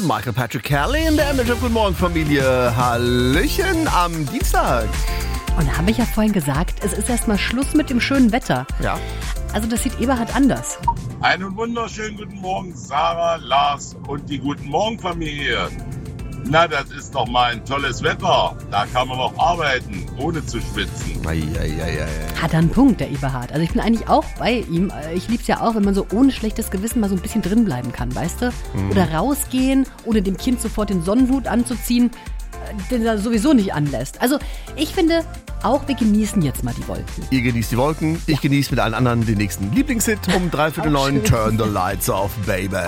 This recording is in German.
Michael Patrick Kelly in der MJ. Guten Morgen, Familie. Hallöchen am Dienstag. Und da habe ich ja vorhin gesagt, es ist erstmal Schluss mit dem schönen Wetter. Ja. Also das sieht Eberhard anders. Einen wunderschönen guten Morgen, Sarah, Lars und die Guten Morgen Familie. Na, das ist doch mal ein tolles Wetter. Da kann man noch arbeiten, ohne zu schwitzen. Hat er einen Punkt, der Eberhard. Also ich bin eigentlich auch bei ihm. Ich lieb's ja auch, wenn man so ohne schlechtes Gewissen mal so ein bisschen drin bleiben kann, weißt du? Oder rausgehen, ohne dem Kind sofort den Sonnenhut anzuziehen, den er sowieso nicht anlässt. Also ich finde, auch wir genießen jetzt mal die Wolken. Ihr genießt die Wolken, ich genieße mit allen anderen den nächsten Lieblingshit um 8:45. Turn the lights off, baby.